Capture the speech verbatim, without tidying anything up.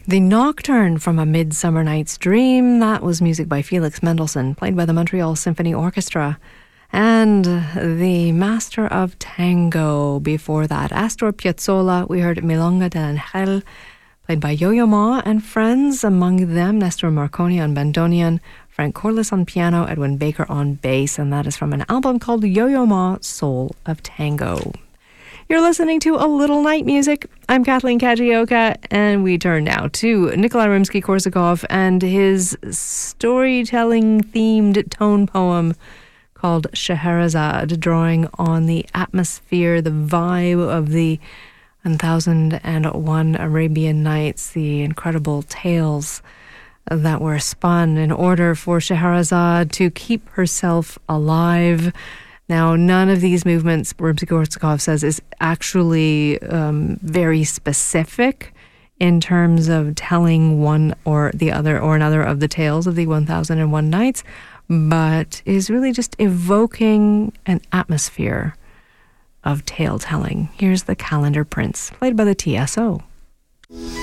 The Nocturne from A Midsummer Night's Dream, that was music by Felix Mendelssohn, played by the Montreal Symphony Orchestra. And the Master of Tango before that, Astor Piazzolla. We heard Milonga dell'Angel, played by Yo-Yo Ma and friends, among them Nestor Marconi on bandoneon, Frank Corliss on piano, Edwin Baker on bass, and that is from an album called Yo-Yo Ma, Soul of Tango. You're listening to A Little Night Music. I'm Kathleen Kajioka, and we turn now to Nikolai Rimsky-Korsakov and his storytelling-themed tone poem called Scheherazade, drawing on the atmosphere, the vibe of the one thousand and one Arabian Nights, the incredible tales that were spun in order for Scheherazade to keep herself alive. Now, none of these movements, Rimsky-Korsakov says, is actually um, very specific in terms of telling one or the other or another of the tales of the one thousand and one Nights, but is really just evoking an atmosphere of tale-telling. Here's the Calendar Prince, played by the T S O.